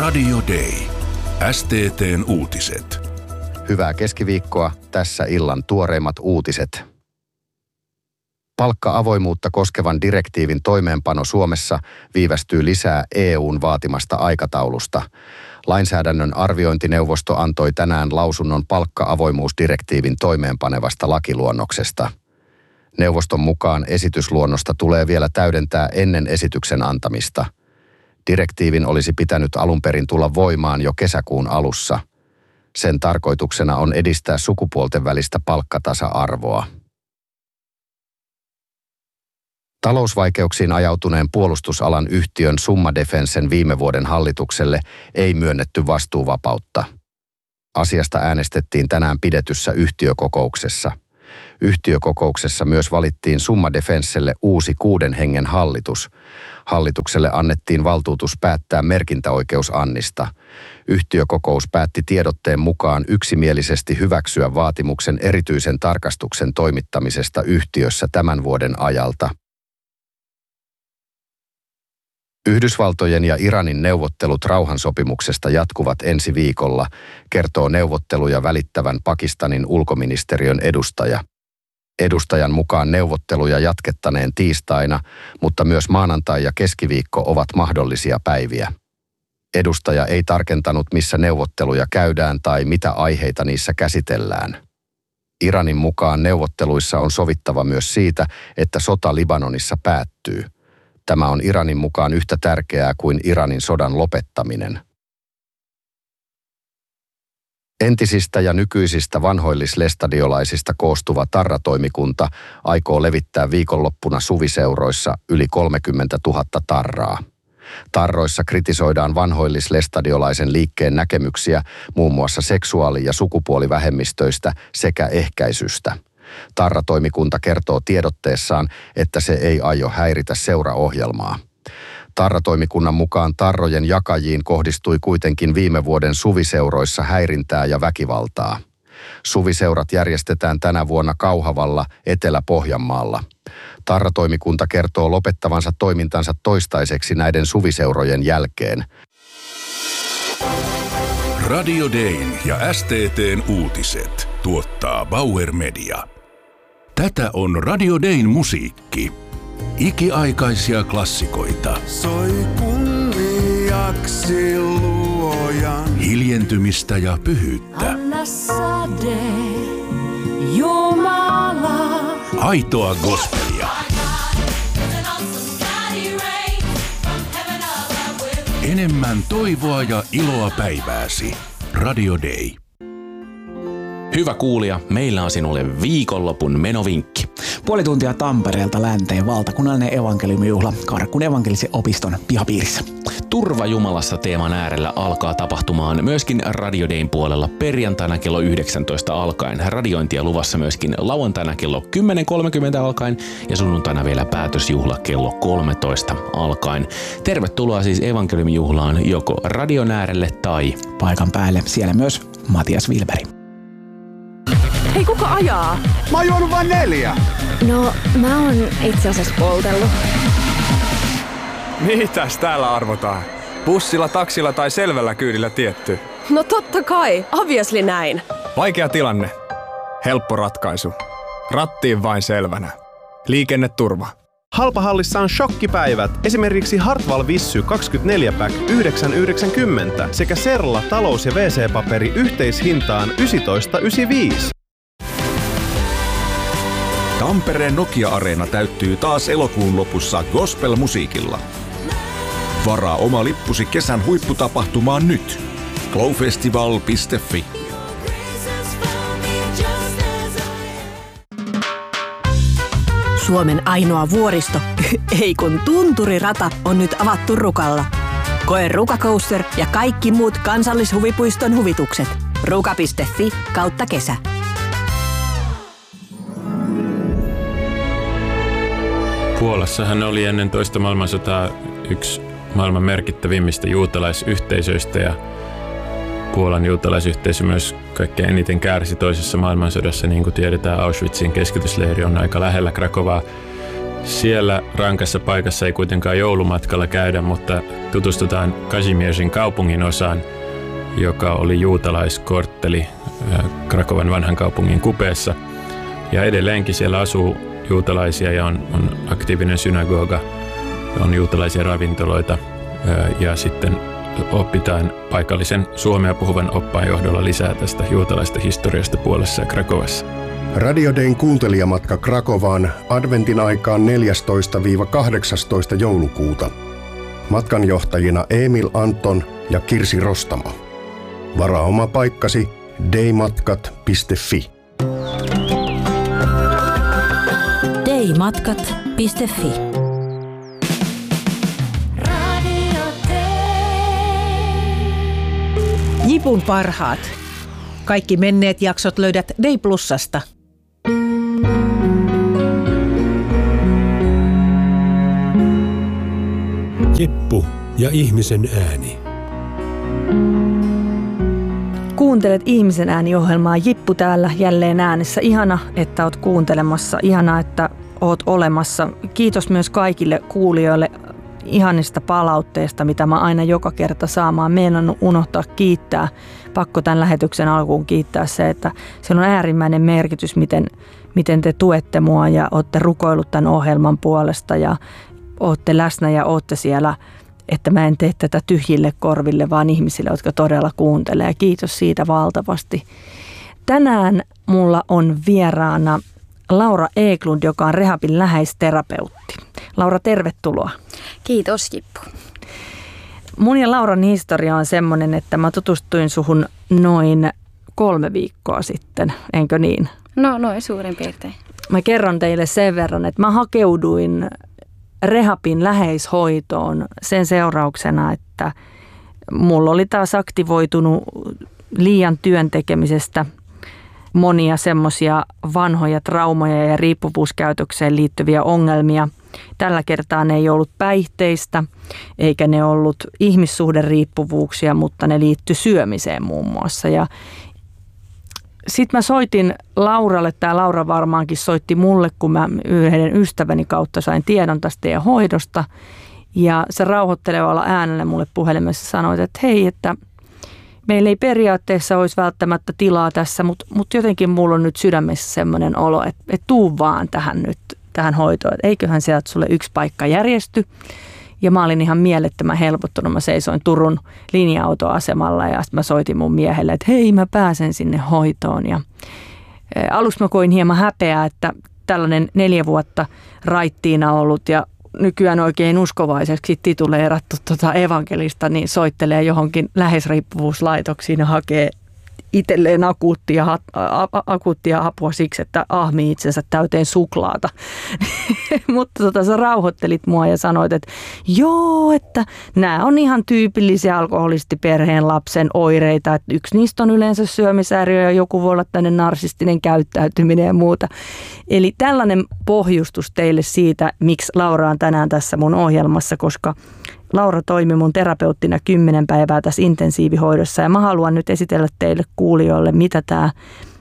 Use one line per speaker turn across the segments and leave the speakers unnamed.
Radio Day. STT:n uutiset.
Hyvää keskiviikkoa, tässä illan tuoreimmat uutiset. Palkka-avoimuutta koskevan direktiivin toimeenpano Suomessa viivästyy lisää EU:n vaatimasta aikataulusta. Lainsäädännön arviointineuvosto antoi tänään lausunnon palkka-avoimuusdirektiivin toimeenpanevasta lakiluonnoksesta. Neuvoston mukaan esitysluonnosta tulee vielä täydentää ennen esityksen antamista. Direktiivin olisi pitänyt alun perin tulla voimaan jo kesäkuun alussa. Sen tarkoituksena on edistää sukupuolten välistä palkkatasa-arvoa. Talousvaikeuksiin ajautuneen puolustusalan yhtiön Summa Defensen viime vuoden hallitukselle ei myönnetty vastuuvapautta. Asiasta äänestettiin tänään pidetyssä yhtiökokouksessa. Yhtiökokouksessa myös valittiin Summa Defenselle uusi 6 hengen hallitus. Hallitukselle annettiin valtuutus päättää merkintäoikeusannista. Yhtiökokous päätti tiedotteen mukaan yksimielisesti hyväksyä vaatimuksen erityisen tarkastuksen toimittamisesta yhtiössä tämän vuoden ajalta. Yhdysvaltojen ja Iranin neuvottelut rauhansopimuksesta jatkuvat ensi viikolla, kertoo neuvotteluja välittävän Pakistanin ulkoministeriön edustaja. Edustajan mukaan neuvotteluja jatkettaneen tiistaina, mutta myös maanantai ja keskiviikko ovat mahdollisia päiviä. Edustaja ei tarkentanut, missä neuvotteluja käydään tai mitä aiheita niissä käsitellään. Iranin mukaan neuvotteluissa on sovittava myös siitä, että sota Libanonissa päättyy. Tämä on Iranin mukaan yhtä tärkeää kuin Iranin sodan lopettaminen. Entisistä ja nykyisistä vanhoillislestadiolaisista koostuva tarratoimikunta aikoo levittää viikonloppuna suviseuroissa yli 30 000 tarraa. Tarroissa kritisoidaan vanhoillislestadiolaisen liikkeen näkemyksiä muun muassa seksuaali- ja sukupuolivähemmistöistä sekä ehkäisystä. Tarratoimikunta kertoo tiedotteessaan, että se ei aio häiritä seuraohjelmaa. Tarratoimikunnan mukaan tarrojen jakajiin kohdistui kuitenkin viime vuoden suviseuroissa häirintää ja väkivaltaa. Suviseurat järjestetään tänä vuonna Kauhavalla, Etelä-Pohjanmaalla. Tarratoimikunta kertoo lopettavansa toimintansa toistaiseksi näiden suviseurojen jälkeen.
Radio Dayn ja STT:n uutiset tuottaa Bauer Media. Tätä on Radio Dayn musiikki. Ikiaikaisia klassikoita.
Soi kunniaksi luojan.
Hiljentymistä ja pyhyyttä.
Anna sade, Jumala.
Aitoa gospelia. Enemmän toivoa ja iloa päivääsi. Radio Day.
Hyvä kuulija, meillä on sinulle viikonlopun menovinkki.
Puoli tuntia Tampereelta länteen valtakunnallinen evankeliumijuhla Karkkun evankelisen opiston pihapiirissä.
Turva Jumalassa -teeman äärellä alkaa tapahtumaan myöskin Radio Dayn puolella perjantaina kello 19 alkaen. Radiointia luvassa myöskin lauantaina kello 10.30 alkaen ja sunnuntaina vielä päätösjuhla kello 13 alkaen. Tervetuloa siis evankeliumijuhlaan joko radion äärelle tai
paikan päälle. Siellä myös Matias Wilberi.
Hei, kuka ajaa?
Mä oon juonut vain 4.
No, mä oon itse asiassa poltellut.
Mitäs täällä arvotaan? Bussilla, taksilla tai selvällä kyydillä tietty?
No totta kai, obviously näin.
Vaikea tilanne. Helppo ratkaisu. Rattiin vain selvänä. Liikenneturva.
Halpahallissa on shokkipäivät. Esimerkiksi Hartwall Vissy 24-pack 9,90 sekä Serla talous- ja WC-paperi yhteishintaan 19,95.
Tampereen Nokia-areena täyttyy taas elokuun lopussa gospel-musiikilla. Varaa oma lippusi kesän huipputapahtumaan nyt. glowfestival.fi.
Suomen ainoa vuoristo, ei kun tunturirata, on nyt avattu Rukalla. Koe Ruka Coaster ja kaikki muut kansallishuvipuiston huvitukset. ruka.fi/kesä.
Puolassahan oli ennen toista maailmansotaa yksi maailman merkittävimmistä juutalaisyhteisöistä ja Puolan juutalaisyhteisö myös kaikkein eniten kärsi toisessa maailmansodassa. Niin kuin tiedetään, Auschwitzin keskitysleiri on aika lähellä Krakovaa. Siellä rankassa paikassa ei kuitenkaan joulumatkalla käydä, mutta tutustutaan Kazimiersin kaupungin osaan, joka oli juutalaiskortteli Krakowan vanhan kaupungin kupeessa. Ja edelleenkin siellä asuu juutalaisia ja on aktiivinen synagoga, on juutalaisia ravintoloita ja sitten opitaan paikallisen suomea puhuvan oppaan johdolla lisää tästä juutalaista historiasta Puolassa ja Krakowassa.
Radio Dayn kuuntelijamatka Krakowaan adventin aikaan 14-18 joulukuuta. Matkanjohtajina Emil Anton ja Kirsi Rostamo. Varaa oma paikkasi daymatkat.fi.
daymatkat.fi.
Jipun parhaat. Kaikki menneet jaksot löydät Day Plusasta.
Jippu ja ihmisen ääni.
Kuuntelet Ihmisen ääni-ohjelmaa. Jippu täällä jälleen äänessä. Ihana, että oot kuuntelemassa. Ihana, että oot olemassa. Kiitos myös kaikille kuulijoille ihanista palautteesta, mitä mä aina joka kerta saamaan. Meidän on unohtaa kiittää. Pakko tämän lähetyksen alkuun kiittää se, että sillä on äärimmäinen merkitys, miten te tuette mua ja ootte rukoillut tämän ohjelman puolesta ja ootte läsnä ja ootte siellä, että mä en tee tätä tyhjille korville, vaan ihmisille, jotka todella kuuntelee. Ja kiitos siitä valtavasti. Tänään mulla on vieraana Laura Eklund, joka on Rehabin läheisterapeutti. Laura, tervetuloa.
Kiitos, Jippu.
Mun ja Lauran historia on semmoinen, että mä tutustuin suhun noin 3 viikkoa sitten, enkö niin?
No, noin suurin piirtein.
Mä kerron teille sen verran, että mä hakeuduin Rehabin läheishoitoon sen seurauksena, että mulla oli taas aktivoitunut liian työn tekemisestä monia semmoisia vanhoja traumoja ja riippuvuuskäytökseen liittyviä ongelmia. Tällä kertaa ne ei ollut päihteistä, eikä ne ollut ihmissuhderiippuvuuksia, mutta ne liittyi syömiseen muun muassa. Ja sitten mä soitin Lauralle, tämä Laura varmaankin soitti mulle, kun mä yhden ystäväni kautta sain tiedon tästä teidän hoidosta. Ja se rauhoittelevalla äänellä mulle puhelimessa sanoi, että hei, että meillä ei periaatteessa olisi välttämättä tilaa tässä, mutta jotenkin mulla on nyt sydämessä semmoinen olo, että tuu vaan tähän hoitoon. Että eiköhän sieltä sulle yksi paikka järjesty. Ja mä olin ihan mielettömän helpottunut. Mä seisoin Turun linja-autoasemalla ja sitten mä soitin mun miehelle, että hei, mä pääsen sinne hoitoon. Ja aluksi mä koin hieman häpeää, että tällainen 4 vuotta raittiina ollut ja nykyään oikein uskovaiseksi tituleerattu evankelista, niin soittelee johonkin läheisriippuvuuslaitoksiin ja hakee itselleen akuuttia apua siksi, että ahmii itsensä täyteen suklaata. Mutta sä rauhoittelit mua ja sanoit, että joo, että nämä on ihan tyypillisiä alkoholistiperheen lapsen oireita, että yksi niistä on yleensä syömishäiriö ja joku voi olla tämmöinen narsistinen käyttäytyminen ja muuta. Eli tällainen pohjustus teille siitä, miksi Laura on tänään tässä mun ohjelmassa, koska Laura toimi mun terapeuttina 10 päivää tässä intensiivihoidossa ja mä haluan nyt esitellä teille kuulijoille, mitä tämä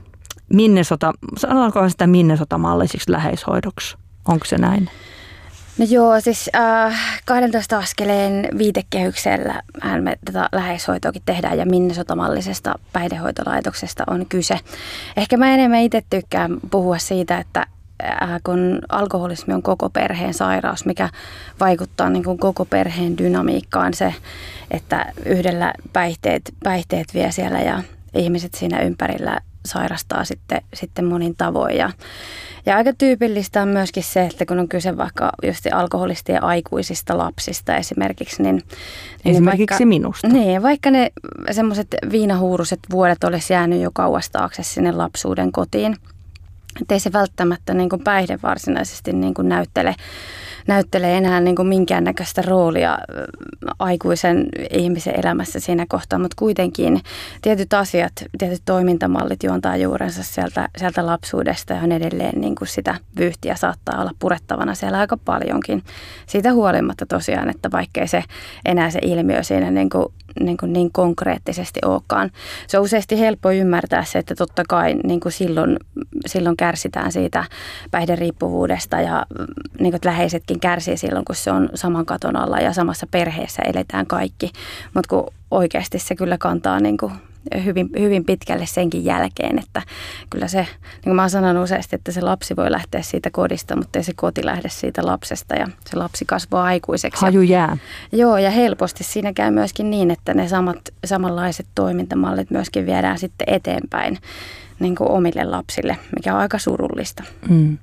sanotaanko sitä Minnesota-mallisiksi läheishoidoksi? Onko se näin?
No joo, siis 12 askeleen viitekehyksellä me tätä läheishoitoakin tehdään ja Minnesota-mallisesta päihdehoitolaitoksesta on kyse. Ehkä mä enemmän itse tykkään puhua siitä, että kun alkoholismi on koko perheen sairaus, mikä vaikuttaa niin kuin koko perheen dynamiikkaan se, että yhdellä päihteet vie siellä ja ihmiset siinä ympärillä sairastaa sitten monin tavoin. Ja aika tyypillistä on myöskin se, että kun on kyse vaikka just alkoholistien aikuisista lapsista esimerkiksi, niin
esimerkiksi minusta.
Niin, vaikka ne semmoiset viinahuuruset vuodet olisi jäänyt jo kauas taakse sinne lapsuuden kotiin, että ei se välttämättä niin kuin päihde varsinaisesti niin kuin näyttele enää niin kuin minkäännäköistä roolia aikuisen ihmisen elämässä siinä kohtaa, mutta kuitenkin tietyt asiat, tietyt toimintamallit juontaa juurensa sieltä lapsuudesta ja on edelleen niin kuin sitä vyyhtiä saattaa olla purettavana siellä aika paljonkin. Siitä huolimatta tosiaan, että vaikkei se enää se ilmiö siinä niin kuin niin konkreettisesti olekaan. Se on useasti helppo ymmärtää se, että totta kai niin kuin silloin kärsitään siitä päihderiippuvuudesta ja niin kuin läheisetkin kärsii silloin, kun se on saman katon alla ja samassa perheessä eletään kaikki. Mutta kun oikeasti se kyllä kantaa niin kuin hyvin, hyvin pitkälle senkin jälkeen, että kyllä se, niin kuin mä oon sanonut useasti, että se lapsi voi lähteä siitä kodista, mutta ei se koti lähde siitä lapsesta ja se lapsi kasvaa aikuiseksi.
Haju jää.
Joo, ja helposti siinä käy myöskin niin, että ne samanlaiset toimintamallit myöskin viedään sitten eteenpäin niin kuin omille lapsille, mikä on aika surullista.
Mm.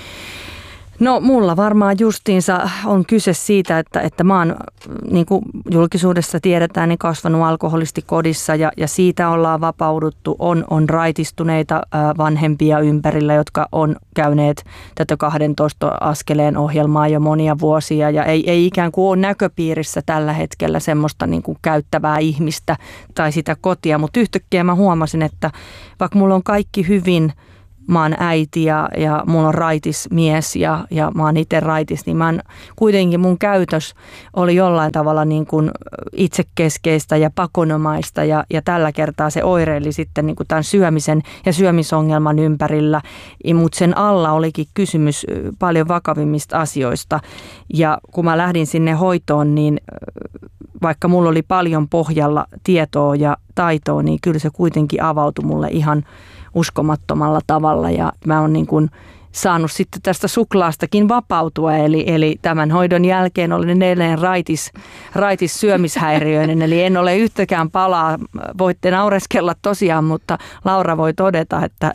No mulla varmaan justiinsa on kyse siitä, että mä oon, niin kuin julkisuudessa tiedetään, niin kasvanut alkoholistikodissa ja siitä ollaan vapauduttu. On raitistuneita vanhempia ympärillä, jotka on käyneet tätä 12 askeleen ohjelmaa jo monia vuosia ja ei ikään kuin ole näköpiirissä tällä hetkellä semmoista niin kuin käyttävää ihmistä tai sitä kotia, mutta yhtäkkiä mä huomasin, että vaikka mulla on kaikki hyvin, mä oon äiti ja mulla on raitis mies ja mä oon itse raitis, niin kuitenkin mun käytös oli jollain tavalla niin kuin itsekeskeistä ja pakonomaista ja tällä kertaa se oireili sitten niin kuin tämän syömisen ja syömisongelman ympärillä, mutta sen alla olikin kysymys paljon vakavimmista asioista ja kun mä lähdin sinne hoitoon, niin vaikka mulla oli paljon pohjalla tietoa ja taitoa, niin kyllä se kuitenkin avautui mulle ihan uskomattomalla tavalla ja mä oon niin kuin saanut sitten tästä suklaastakin vapautua, eli tämän hoidon jälkeen olen edelleen raitis syömishäiriöinen, eli en ole yhtäkään palaa, voitte naureskella tosiaan, mutta Laura voi todeta, että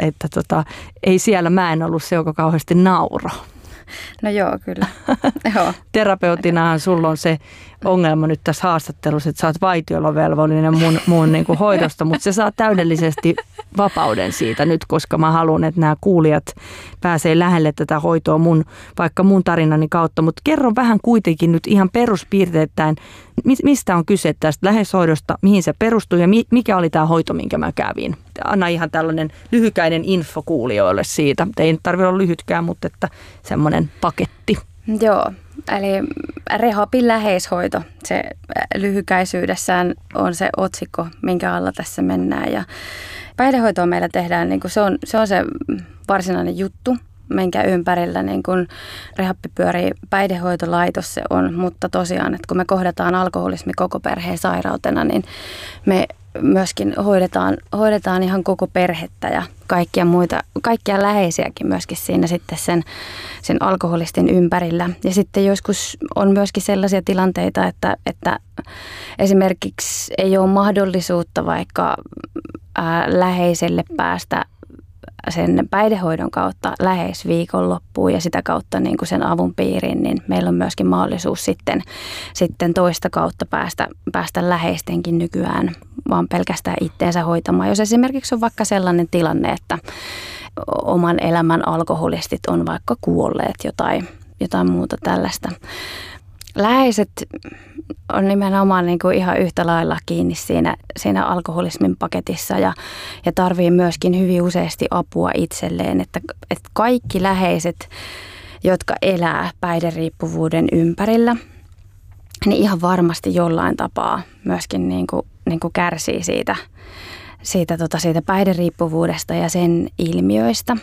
ei siellä mä en ollut se, joka kauheasti nauro.
No joo, kyllä. Joo.
Terapeutinahan sulla on se ongelma nyt tässä haastattelussa, että sä oot vaitiolovelvollinen mun niin kuin hoidosta, mutta se saa täydellisesti vapauden siitä nyt, koska mä haluan, että nämä kuulijat pääsee lähelle tätä hoitoa vaikka mun tarinani kautta. Mutta kerro vähän kuitenkin nyt ihan peruspiirteittäin, mistä on kyse tästä läheishoidosta, mihin se perustuu ja mikä oli tämä hoito, minkä mä kävin. Anna ihan tällainen lyhykäinen info kuulijoille siitä. Ei tarvitse olla lyhytkään, mutta että semmoinen paketti.
Joo, eli Rehabin läheishoito, se lyhykäisyydessään on se otsikko, minkä alla tässä mennään. Ja päihdehoitoa meillä tehdään, niin kuin se on se varsinainen juttu, minkä ympärillä niin kuin Rehabbi pyörii, päihdehoitolaitos se on, mutta tosiaan, että kun me kohdataan alkoholismi koko perheen sairautena, niin me myöskin hoidetaan ihan koko perhettä ja kaikkia läheisiäkin myöskin siinä sitten sen alkoholistin ympärillä. Ja sitten joskus on myöskin sellaisia tilanteita, että esimerkiksi ei ole mahdollisuutta vaikka läheiselle päästä sen päihdehoidon kautta läheisviikonloppuun ja sitä kautta niin kuin sen avun piiriin, niin meillä on myöskin mahdollisuus sitten toista kautta päästä läheistenkin nykyään vaan pelkästään itteensä hoitamaan. Jos esimerkiksi on vaikka sellainen tilanne, että oman elämän alkoholistit on vaikka kuolleet jotain muuta tällaista. Läheiset on nimenomaan niin kuin ihan yhtä lailla kiinni siinä alkoholismin paketissa ja tarvii myöskin hyvin useasti apua itselleen, että kaikki läheiset, jotka elää päihderiippuvuuden ympärillä, niin ihan varmasti jollain tapaa myöskin niin kuin kärsii siitä päihderiippuvuudesta ja sen ilmiöistä.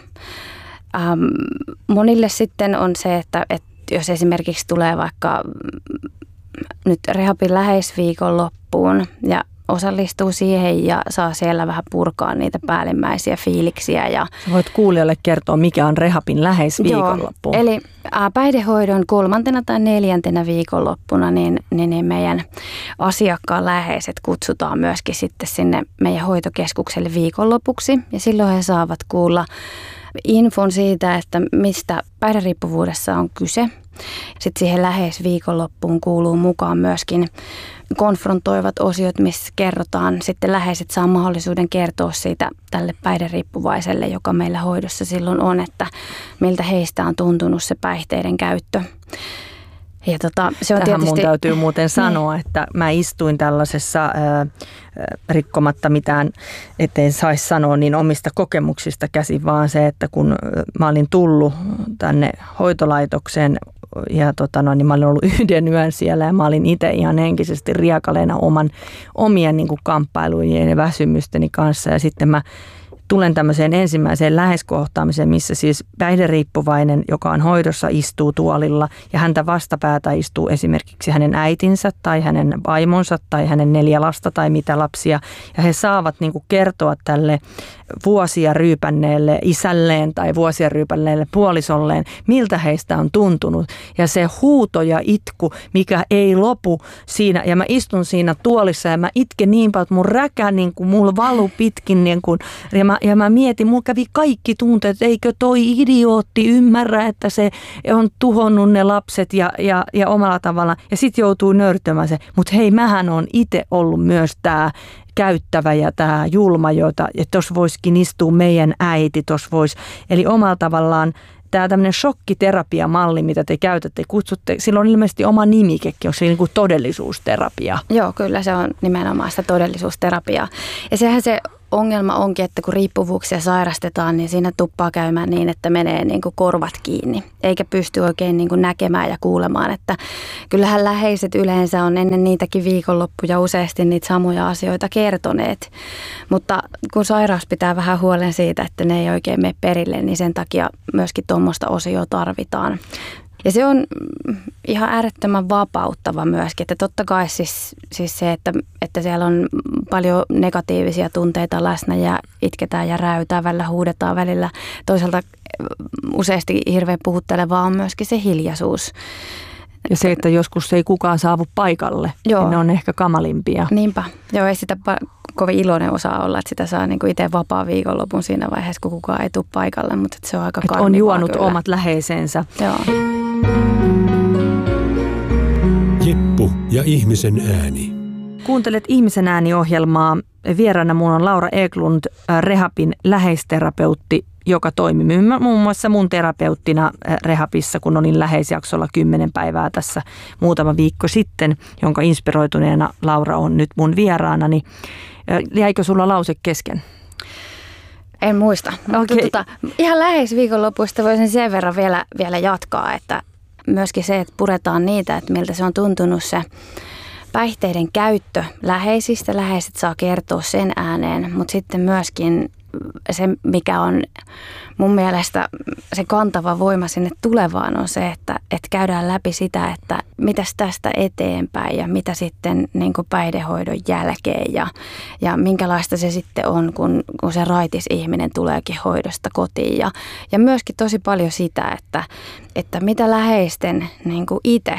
Monille sitten on se, että jos esimerkiksi tulee vaikka nyt Rehabin läheisviikonloppuun ja osallistuu siihen ja saa siellä vähän purkaa niitä päällimmäisiä fiiliksiä. Ja
voit kuulijoille kertoa, mikä on Rehabin läheisviikonloppu.
Joo, eli päihdehoidon 3. tai 4. viikonloppuna niin meidän asiakkaan läheiset kutsutaan myöskin sitten sinne meidän hoitokeskukselle viikonlopuksi ja silloin he saavat kuulla infon siitä, että mistä päihderiippuvuudessa on kyse. Sitten siihen läheisviikonloppuun kuuluu mukaan myöskin konfrontoivat osiot, missä kerrotaan, sitten läheiset saa mahdollisuuden kertoa siitä tälle päihderiippuvaiselle, joka meillä hoidossa silloin on, että miltä heistä on tuntunut se päihteiden käyttö. Ja se on
tähän
tietysti...
mun täytyy muuten sanoa, että mä istuin tällaisessa rikkomatta mitään, ettei saisi sanoa niin omista kokemuksista käsin, vaan se, että kun mä olin tullut tänne hoitolaitokseen ja niin mä olin ollut yhden yön siellä ja mä olin itse ihan henkisesti riekaleena omien niin kuin kamppailujen ja väsymysteni kanssa ja sitten mä tulen tämmöiseen ensimmäiseen läheskohtaamiseen, missä siis päihderiippuvainen, joka on hoidossa, istuu tuolilla ja häntä vastapäätä istuu esimerkiksi hänen äitinsä tai hänen vaimonsa tai hänen 4 lasta tai mitä lapsia. Ja he saavat niin kuin kertoa tälle vuosia ryypänneelle isälleen tai vuosia ryypänneelle puolisolleen, miltä heistä on tuntunut. Ja se huuto ja itku, mikä ei lopu siinä, ja mä istun siinä tuolissa ja mä itken niin paljon, että mun räkä niin kuin mulla valu pitkin niin kuin, ja mä mietin, mulla kävi kaikki tunteet, eikö toi idiootti ymmärrä, että se on tuhonnut ne lapset ja omalla tavallaan. Ja sit joutuu nörtymään se, mutta hei, mähän on itse ollut myös tää käyttävä ja tämä julma, että tuossa voisikin istua meidän äiti, tuossa voisi. Eli omalla tavallaan tämä tämmöinen shokkiterapiamalli, mitä te käytätte, kutsutte, sillä on ilmeisesti oma nimikekin, onko se niin kuin todellisuusterapia?
Joo, kyllä se on nimenomaan sitä todellisuusterapiaa. Ja sehän se ongelma onkin, että kun riippuvuuksia sairastetaan, niin siinä tuppaa käymään niin, että menee niin kuin korvat kiinni, eikä pysty oikein niin kuin näkemään ja kuulemaan, että kyllähän läheiset yleensä on ennen niitäkin viikonloppuja useasti niitä samoja asioita kertoneet, mutta kun sairaus pitää vähän huolen siitä, että ne ei oikein mene perille, niin sen takia myöskin tuommoista osioa tarvitaan. Ja se on ihan äärettömän vapauttava myöskin, että totta kai siis se, että siellä on paljon negatiivisia tunteita läsnä ja itketään ja räytää, välillä huudetaan, välillä toisaalta useasti hirveän puhuttelevaa on myöskin se hiljaisuus.
Ja se, että joskus ei kukaan saavu paikalle, niin ne on ehkä kamalimpia.
Niinpä. Joo, ei sitä kovin iloinen osaa olla, että sitä saa niinku itse vapaa viikonlopun siinä vaiheessa, kun kukaan ei tule paikalle, mutta se on aika karmivaa.
On juonut
kyllä
omat läheisensä.
Joo.
Jeppu ja ihmisen ääni.
Kuuntelet Ihmisen ääni-ohjelmaa. Vieraana mulla on Laura Eklund, Rehabin läheisterapeutti, joka toimi muun muassa mun terapeuttina Rehabissa, kun olin läheisjaksolla 10 päivää tässä muutama viikko sitten, jonka inspiroituneena Laura on nyt mun vieraanani. Jäikö sulla lause kesken?
En muista. Okay. Ihan läheisviikonlopuista voisin sen verran vielä jatkaa, että myöskin se, että puretaan niitä, että miltä se on tuntunut se päihteiden käyttö läheisistä. Läheiset saa kertoa sen ääneen, mutta sitten myöskin se, mikä on mun mielestä se kantava voima sinne tulevaan on se, että käydään läpi sitä, että mitäs tästä eteenpäin ja mitä sitten niin kuin päihdehoidon jälkeen ja minkälaista se sitten on, kun se raitis ihminen tuleekin hoidosta kotiin. Ja myöskin tosi paljon sitä, että mitä läheisten niin kuin itse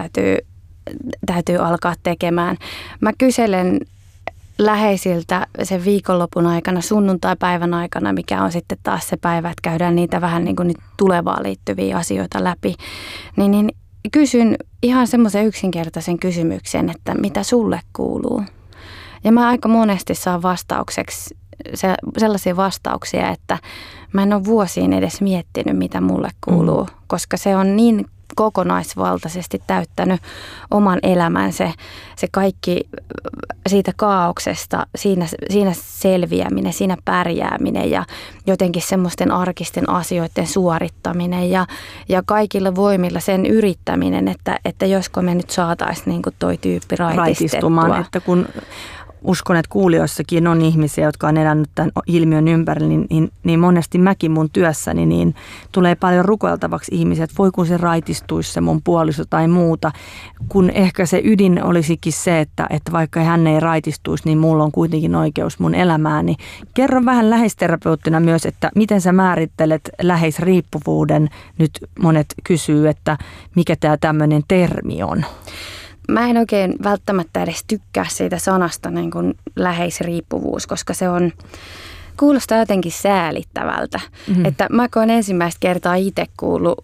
täytyy alkaa tekemään. Mä kyselen läheisiltä sen viikonlopun aikana, sunnuntai-päivän aikana, mikä on sitten taas se päivä, että käydään niitä vähän niin kuin nyt tulevaan liittyviä asioita läpi, niin kysyn ihan semmoisen yksinkertaisen kysymyksen, että mitä sulle kuuluu? Ja mä aika monesti saan vastaukseksi sellaisia vastauksia, että mä en ole vuosiin edes miettinyt, mitä mulle kuuluu, koska se on niin kokonaisvaltaisesti täyttänyt oman elämän se kaikki siitä kaauksesta, siinä selviäminen, siinä pärjääminen ja jotenkin semmoisten arkisten asioiden suorittaminen ja kaikilla voimilla sen yrittäminen, että josko me nyt saataisiin niin kuin toi tyyppi raitistettua.
Että kun uskon, että kuulijoissakin on ihmisiä, jotka on elänyt tämän ilmiön ympärillä, niin monesti mäkin mun työssäni niin tulee paljon rukoiltavaksi ihmisiä, että voi kun se raitistuisi se mun puoliso tai muuta, kun ehkä se ydin olisikin se, että vaikka hän ei raitistuisi, niin mulla on kuitenkin oikeus mun elämääni. Kerro vähän läheisterapeuttina myös, että miten sä määrittelet läheisriippuvuuden. Nyt monet kysyy, että mikä tämä tämmöinen termi on.
Mä en oikein välttämättä edes tykkää siitä sanasta niin kuin läheisriippuvuus, koska se kuulostaa jotenkin säälittävältä. Mm-hmm. Että mä koen ensimmäistä kertaa itse kuullut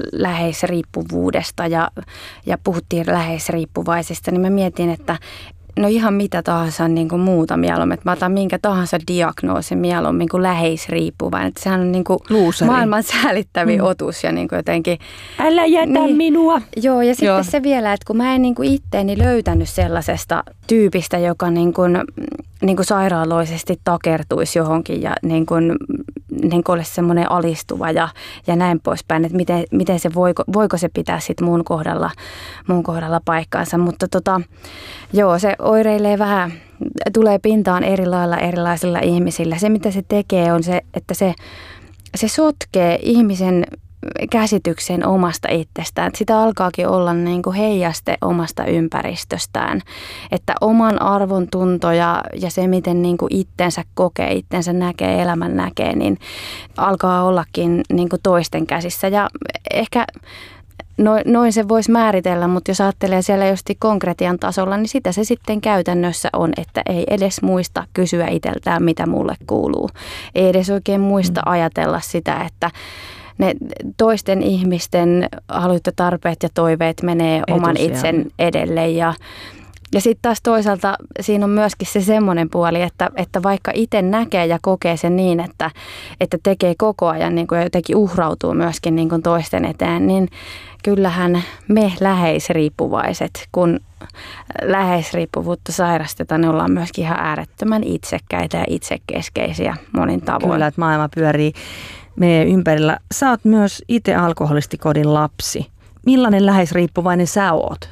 läheisriippuvuudesta ja puhuttiin läheisriippuvaisista, niin mä mietin, että No ihan mitä tahansa niin kuin muuta mieluummin. Että mä otan minkä tahansa diagnoosin mieluummin kuin läheisriippuvainen. Että sehän on niin kuin maailman säälittävin otus ja niin kuin jotenkin...
Älä jätä minua!
Joo, ja sitten se vielä, että kun mä en niin kuin itteeni löytänyt sellaisesta tyypistä, joka niin kuin sairaaloisesti takertuisi johonkin ja niin kuin olisi semmoinen alistuva ja näin poispäin, että miten se voiko se pitää sitten mun kohdalla paikkaansa, mutta joo, se oireilee vähän, tulee pintaan eri lailla erilaisilla ihmisillä. Se mitä se tekee on se, että se sotkee ihmisen käsityksen omasta itsestään. Sitä alkaakin olla niin kuin heijaste omasta ympäristöstään. Että oman arvon tunto ja se, miten niin kuin itsensä kokee, itsensä näkee, elämän näkee, niin alkaa ollakin niin kuin toisten käsissä. Ja ehkä noin se voisi määritellä, mutta jos ajattelee siellä just konkretian tasolla, niin sitä se sitten käytännössä on, että ei edes muista kysyä itseltään, mitä mulle kuuluu. Ei edes oikein muista ajatella sitä, että ne toisten ihmisten halut ja tarpeet ja toiveet menee oman itsen edelle ja sitten taas toisaalta siinä on myöskin se semmoinen puoli, että vaikka itse näkee ja kokee sen niin, että tekee koko ajan niin kuin jotenkin uhrautuu myöskin niin kuin toisten eteen, niin kyllähän me läheisriippuvaiset, kun läheisriippuvuutta sairastetaan, niin ollaan myöskin ihan äärettömän itsekkäitä ja itsekeskeisiä monin tavoin.
Kyllä, että maailma pyörii meidän ympärillä. Sä oot myös itse alkoholistikodin lapsi. Millainen läheisriippuvainen sä oot?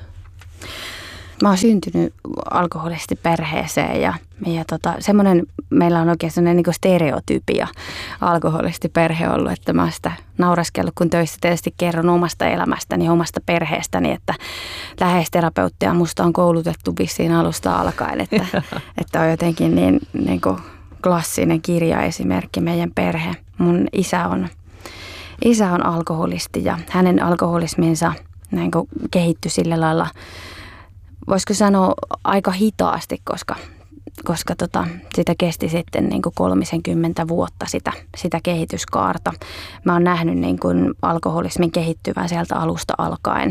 Mä oon syntynyt alkoholistiperheeseen ja semmoinen, meillä on oikein semmoinen niin stereotypia alkoholistiperhe ollut, että mä oon sitä nauraskellut, kun töissä tietysti kerron omasta elämästäni, omasta perheestäni, että läheisterapeuttia musta on koulutettu vissiin alusta alkaen, että on jotenkin niin kuin klassinen kirjaesimerkki meidän perhe. Mun isä on alkoholisti ja hänen alkoholisminsa niin kuin kehittyi sillä lailla, voisiko sanoa aika hitaasti, koska sitä kesti sitten niin kuin 30 vuotta sitä kehityskaarta. Mä oon nähnyt niin kuin alkoholismin kehittyvän sieltä alusta alkaen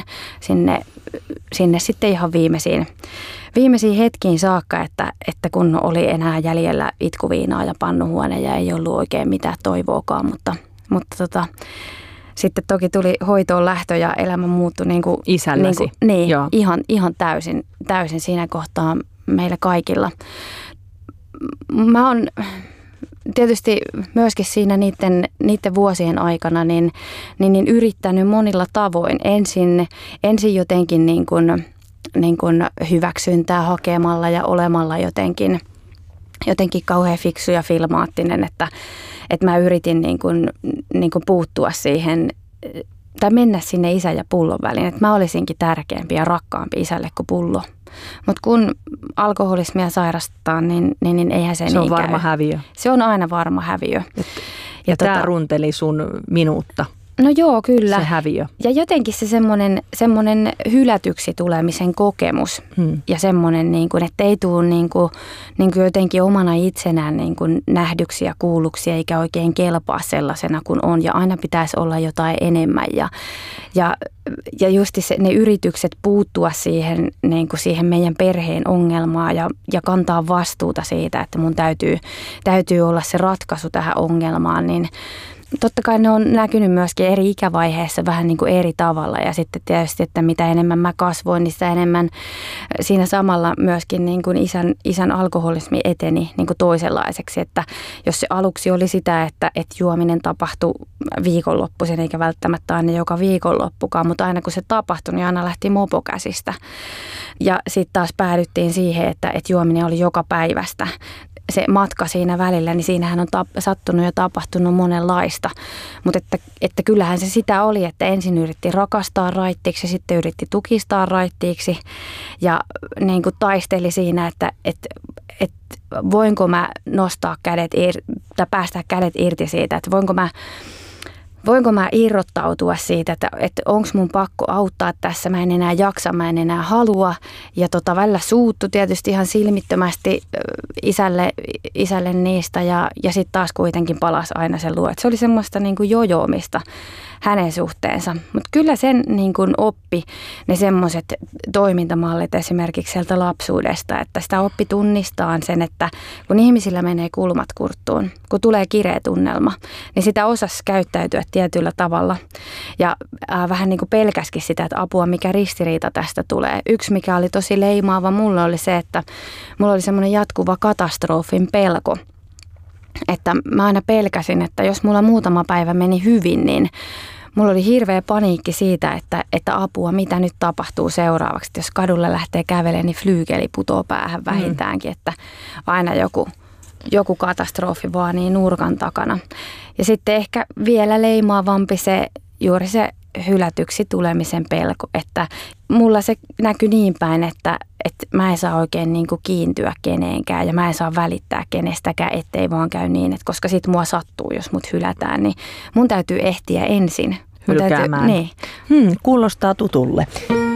sinne sitten ihan viimeisiin hetkiin saakka, että kun oli enää jäljellä itkuviinaa ja pannuhuone ja ei ollut oikein mitään toivoakaan, mutta sitten toki tuli hoitoon lähtö ja elämä muuttui niin kuin
isälläsi.
Ihan täysin siinä kohtaa meillä kaikilla. Mä oon tietysti myöskin siinä niiden vuosien aikana niin yrittänyt monilla tavoin. Ensin jotenkin niin kuin hyväksyntää hakemalla ja olemalla jotenkin kauhean fiksu ja filmaattinen, että mä yritin niin kuin puuttua siihen tai mennä sinne isän ja pullon väliin, että mä olisinkin tärkeämpi ja rakkaampi isälle kuin pullo. Mutta kun alkoholismia sairastetaan, niin eihän se niin
on varma häviö.
Se on aina varma häviö.
Ja tämä runteli sun minuutta.
No joo, kyllä.
Se häviö.
Ja jotenkin se semmoinen hylätyksi tulemisen kokemus ja semmoinen, niin kuin, että ei tule niin kuin jotenkin omana itsenään niin kuin nähdyksi ja kuulluksi eikä oikein kelpaa sellaisena kuin on. Ja aina pitäisi olla jotain enemmän. Ja just ne yritykset puuttua siihen, niin kuin siihen meidän perheen ongelmaan ja kantaa vastuuta siitä, että mun täytyy olla se ratkaisu tähän ongelmaan, niin totta kai ne on näkynyt myöskin eri ikävaiheessa vähän niin kuin eri tavalla ja sitten tietysti, että mitä enemmän mä kasvoin, niin sitä enemmän siinä samalla myöskin niin kuin isän alkoholismi eteni niin kuin toisenlaiseksi, että jos se aluksi oli sitä, että juominen tapahtui viikonloppuisin eikä välttämättä aina joka viikonloppukaan, mutta aina kun se tapahtui, niin aina lähti mopo käsistä ja sitten taas päädyttiin siihen, että juominen oli joka päivästä. Se matka siinä välillä, niin siinähän on sattunut ja tapahtunut monenlaista. Mutta että kyllähän se sitä oli, että ensin yritti rakastaa raittiiksi ja sitten yritti tukistaa raittiiksi. Ja niin kuin taisteli siinä, että voinko mä nostaa kädet tai päästää kädet irti siitä, että voinko mä irrottautua siitä, että onko mun pakko auttaa tässä, mä en enää jaksa, mä en enää halua. Ja välillä suuttu tietysti ihan silmittömästi isälle niistä ja sitten taas kuitenkin palasi aina sen luo. Että se oli semmoista niin kuin jojoomista hänen suhteensa. Mutta kyllä sen niin kuin oppi ne semmoiset toimintamallit esimerkiksi sieltä lapsuudesta, että sitä oppi tunnistaa sen, että kun ihmisillä menee kulmat kurttuun, kun tulee kireä tunnelma, niin sitä osasi käyttäytyä tietyllä tavalla. Ja vähän niin kuin pelkäskin sitä, että apua, mikä ristiriita tästä tulee. Yksi, mikä oli tosi leimaava mulle, oli se, että mulla oli semmoinen jatkuva katastrofin pelko. Että mä aina pelkäsin, että jos mulla muutama päivä meni hyvin, niin mulla oli hirveä paniikki siitä, että apua, mitä nyt tapahtuu seuraavaksi. Jos kadulla lähtee kävelemään, niin flyykeli putoo päähän vähintäänkin, että aina joku katastrofi vaan niin nurkan takana. Ja sitten ehkä vielä leimaavampi juuri se hylätyksi tulemisen pelko, että mulla se näkyi niin päin, että mä en saa oikein niin kuin kiintyä keneenkään ja mä en saa välittää kenestäkään, ettei vaan käy niin, että koska sit mua sattuu, jos mut hylätään, niin mun täytyy ehtiä ensin.
Hylkäämään.
Niin.
Kuulostaa tutulle.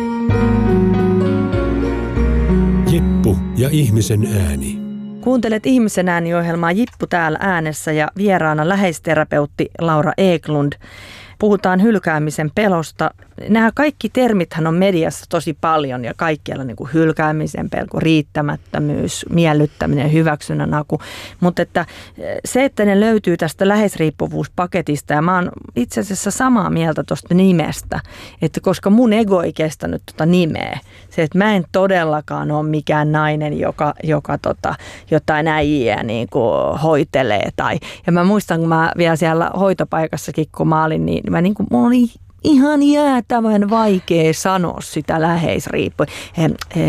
Jippu ja ihmisen ääni.
Kuuntelet Ihmisen ääni-ohjelmaa Jippu täällä äänessä ja vieraana läheisterapeutti Laura Eklund. Puhutaan hylkäämisen pelosta. Nämä kaikki termithän on mediassa tosi paljon ja kaikkialla niin kuin hylkäämisen pelko, riittämättömyys, miellyttäminen, hyväksynnän haku. Mutta että ne löytyy tästä läheisriippuvuuspaketista ja mä oon itse asiassa samaa mieltä tuosta nimestä, että koska mun ego ei kestänyt tuota nimeä. Se, että mä en todellakaan ole mikään nainen, joka jotain äijää niin kuin hoitelee. Ja mä muistan, kun mä vielä siellä hoitopaikassakin, kun mä olin, niin mulla oli ihan jäätävän vaikea sanoa sitä läheisriippua.